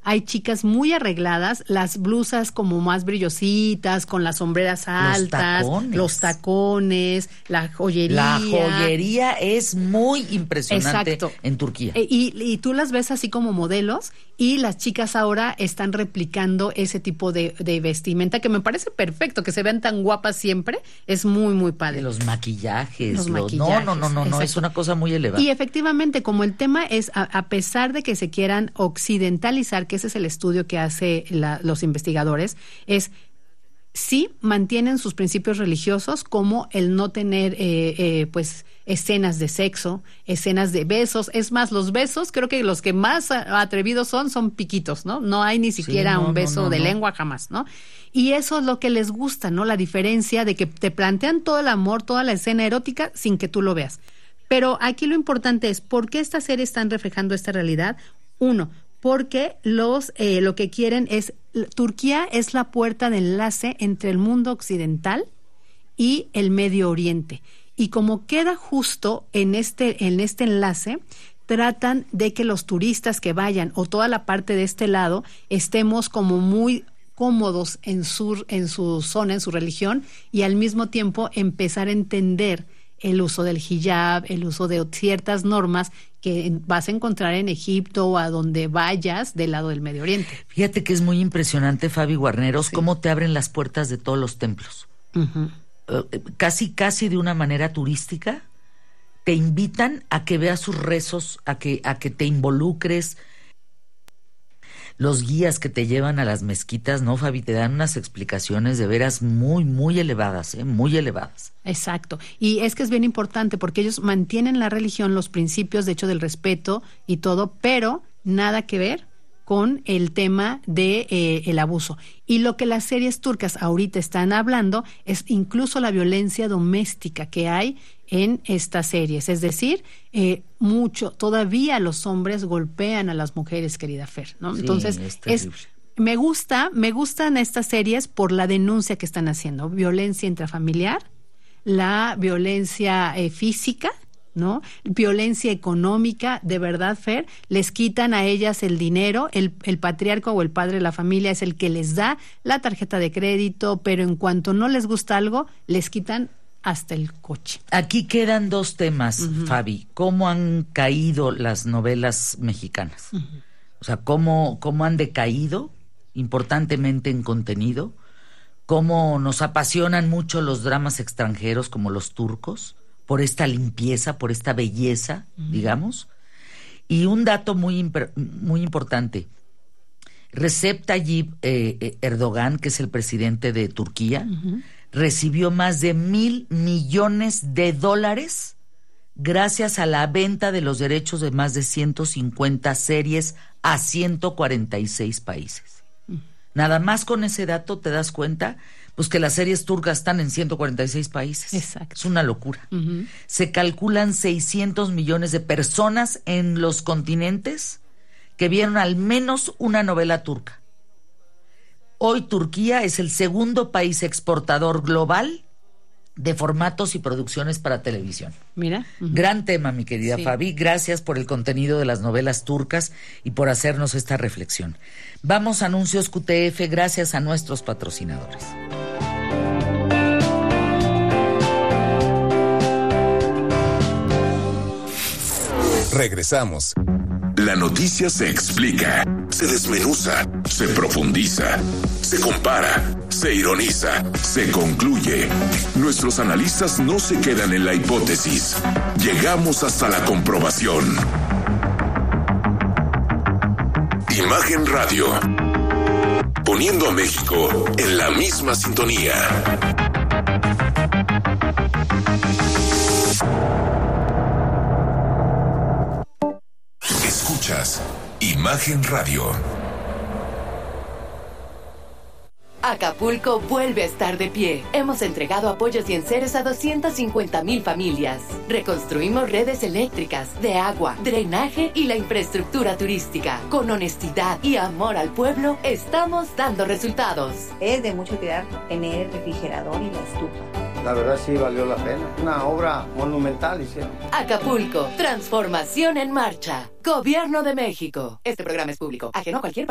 hay chicas muy arregladas, las blusas como más brillositas, con las sombreras altas, los tacones, la joyería. La joyería es muy impresionante. Exacto. En Turquía. Y tú las ves así como modelos, y las chicas ahora están replicando ese tipo de vestimenta, que me parece perfecto, que se vean tan guapas siempre, es muy, muy padre. Los maquillajes. No, es una cosa muy elevada. Y efectivamente, como el tema es, a pesar de que se quieran occidentalizar, que ese es el estudio que hace los investigadores, es sí mantienen sus principios religiosos, como el no tener pues escenas de sexo, escenas de besos. Es más, los besos, creo que los que más atrevidos son piquitos, ¿no? No hay ni siquiera un beso de lengua jamás, ¿no? Y eso es lo que les gusta, ¿no? La diferencia de que te plantean todo el amor, toda la escena erótica sin que tú lo veas. Pero aquí lo importante es, ¿por qué estas series están reflejando esta realidad? Uno, porque lo que quieren es, Turquía es la puerta de enlace entre el mundo occidental y el Medio Oriente. Y como queda justo en este enlace, tratan de que los turistas que vayan, o toda la parte de este lado, estemos como muy cómodos en su zona, en su religión, y al mismo tiempo empezar a entender el uso del hijab, el uso de ciertas normas que vas a encontrar en Egipto o a donde vayas del lado del Medio Oriente. Fíjate que es muy impresionante, Fabi Guarneros, cómo te abren las puertas de todos los templos. Uh-huh. Casi de una manera turística, te invitan a que veas sus rezos, a que te involucres. Los guías que te llevan a las mezquitas, ¿no, Fabi? Te dan unas explicaciones de veras muy, muy elevadas, muy elevadas. Exacto. Y es que es bien importante porque ellos mantienen la religión, los principios, de hecho, del respeto y todo, pero nada que ver con el tema de el abuso. Y lo que las series turcas ahorita están hablando es incluso la violencia doméstica que hay en estas series. Es decir, todavía los hombres golpean a las mujeres, querida Fer, ¿no? Sí, entonces, me gustan estas series por la denuncia que están haciendo. Violencia intrafamiliar, la violencia física, ¿no? Violencia económica, de verdad, Fer, les quitan a ellas el dinero, el patriarca o el padre de la familia es el que les da la tarjeta de crédito, pero en cuanto no les gusta algo, les quitan hasta el coche. Aquí quedan dos temas, uh-huh. Fabi. ¿Cómo han caído las novelas mexicanas? Uh-huh. O sea, ¿cómo han decaído importantemente en contenido? ¿Cómo nos apasionan mucho los dramas extranjeros como los turcos? Por esta limpieza, por esta belleza, uh-huh. digamos. Y un dato muy importante. Recep Tayyip Erdogan, que es el presidente de Turquía, uh-huh. recibió más de $1,000 millones gracias a la venta de los derechos de más de 150 series a 146 países. Uh-huh. Nada más con ese dato te das cuenta pues que las series turcas están en 146 países. Exacto. Es una locura. Uh-huh. Se calculan 600 millones de personas en los continentes que vieron al menos una novela turca. Hoy Turquía es el segundo país exportador global de formatos y producciones para televisión. Mira. Uh-huh. Gran tema, mi querida Fabi. Gracias por el contenido de las novelas turcas y por hacernos esta reflexión. Vamos a anuncios QTF gracias a nuestros patrocinadores. Regresamos. La noticia se explica, se desmenuza, se profundiza, se compara, se ironiza, se concluye. Nuestros analistas no se quedan en la hipótesis. Llegamos hasta la comprobación. Imagen Radio. Poniendo a México en la misma sintonía. Escuchas Imagen Radio. Acapulco vuelve a estar de pie. Hemos entregado apoyos y enseres a 250,000 familias. Reconstruimos redes eléctricas, de agua, drenaje y la infraestructura turística. Con honestidad y amor al pueblo, estamos dando resultados. Es de mucha utilidad tener el refrigerador y la estufa. La verdad sí valió la pena. Una obra monumental hicieron. Acapulco, transformación en marcha. Gobierno de México. Este programa es público, ajeno a cualquier